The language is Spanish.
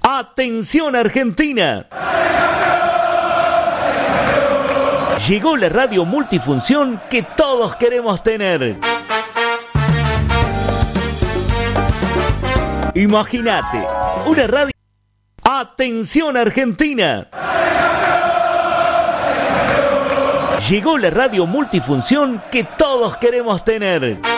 Atención Argentina. Llegó la radio multifunción que todos queremos tener. Imagínate, una radio... Atención Argentina. Llegó la radio multifunción que todos queremos tener.